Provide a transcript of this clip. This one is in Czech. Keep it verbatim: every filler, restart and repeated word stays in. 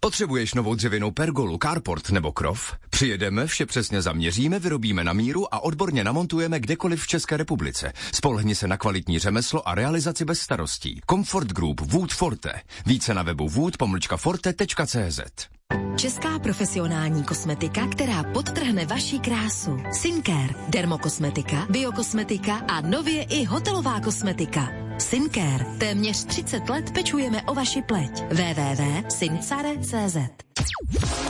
Potřebuješ novou dřevěnou pergolu, carport nebo krov? Přijedeme, vše přesně zaměříme, vyrobíme na míru a odborně namontujeme kdekoliv v České republice. Spolehni se na kvalitní řemeslo a realizaci bez starostí. Comfort Group Wood Forte. Více na webu wood pomlčka forte tečka cé zet. Česká profesionální kosmetika, která podtrhne vaši krásu. Syncare, dermokosmetika, biokosmetika a nově i hotelová kosmetika. Syncare. Téměř třicet let pečujeme o vaši pleť. w w w tečka syncare tečka cé zet